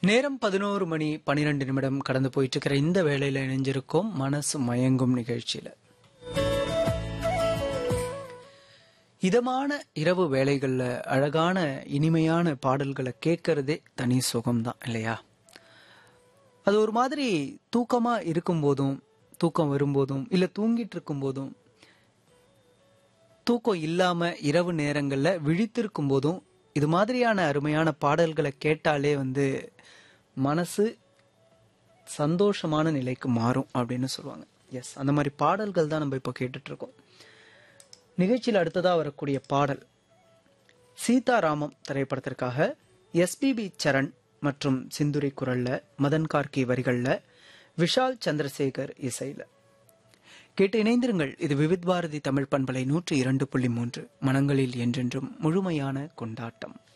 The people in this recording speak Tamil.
நேரம் 11 மணி 12 நிமிடம் கடந்து போயிட்டு இருக்கிற இந்த வேளையில இணைஞ்சிருக்கோம் மனசு மயங்கும் நிகழ்ச்சியில. இதமான இரவு வேளைகள்ல அழகான இனிமையான பாடல்களை கேட்கறதே தனி சுகம்தான் இல்லையா? அது ஒரு மாதிரி தூக்கமா இருக்கும் போதும், தூக்கம் வரும்போதும், இல்ல தூங்கிட்டு இருக்கும் போதும், தூக்கம் இல்லாம இரவு நேரங்கள்ல விழித்திருக்கும் போதும் இது மாதிரியான அருமையான பாடல்களை கேட்டாலே மனசு சந்தோஷமான நிலைக்கு மாறும் அப்படின்னு சொல்லுவாங்க. எஸ், அந்த மாதிரி பாடல்கள் தான் நம்ம இப்போ கேட்டுட்டு இருக்கோம். நிகழ்ச்சியில் அடுத்ததா வரக்கூடிய பாடல் சீதாராமம் திரைப்படத்திற்காக எஸ்பிபி சரண் மற்றும் சிந்துரி குரல்ல, மதன் கார்கி வரிகள்ல, விஷால் சந்திரசேகர் இசையில. கேட்டு இணைந்திருங்கள். இது விவித் பாரதி தமிழ் பண்பலை 102.3 மனங்களில் என்றென்றும் முழுமையான கொண்டாட்டம்.